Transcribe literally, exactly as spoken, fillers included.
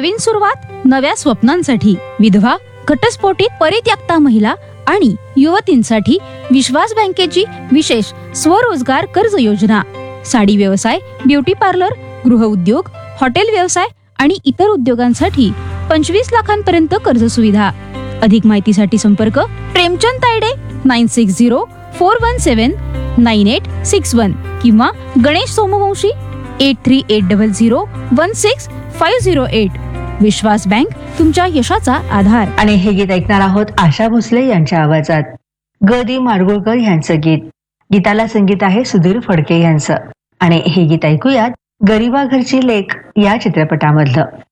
नवीन सुरुवात नव्या स्वप्नांसाठी विधवा, घटस्फोटित परित्यक्ता महिला आणि युवतींसाठी विश्वास बँकेची विशेष स्वरोजगार कर्ज योजना. साडी व्यवसाय, ब्युटी पार्लर, गृहउद्योग, हॉटेल व्यवसाय आणि इतर उद्योगांसाठी पंचवीस लाखांपर्यंत कर्ज सुविधा. अधिक माहितीसाठी संपर्क Premchand Tayde nine six zero four one सेवन नाईन एट सिक्स वन किंवा Ganesh Somvanshi eight three eight double zero one six five zero eight. विश्वास बँक, तुमच्या यशाचा आधार. आणि हे गीत ऐकणार आहोत आशा भोसले यांच्या आवाजात. ग दी माडगुळकर यांचं गीत. गीताला संगीत आहे सुधीर फडके यांचं. आणि हे गीत ऐकूयात गरिबा घरची लेक या चित्रपटामधलं.